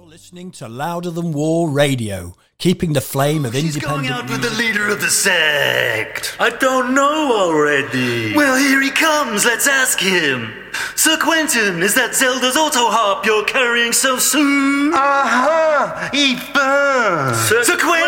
Listening to Louder Than War Radio, keeping the flame of She's independent going out with music. the leader of the sect. I don't know already. Well, here he comes. Let's ask him. Sir Quentin, is that Zelda's auto harp you're carrying so soon? Aha! Ethan! Sir Quentin!